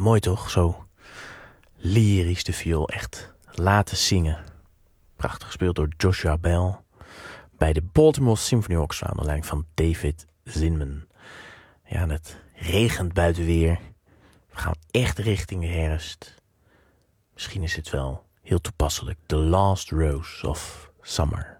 Mooi toch, zo lyrisch de viool echt laten zingen. Prachtig gespeeld door Joshua Bell bij de Baltimore Symphony Orchestra onder leiding van David Zinman. Ja, het regent buiten weer. We gaan echt richting de herfst. Misschien is het wel heel toepasselijk. The Last Rose of Summer.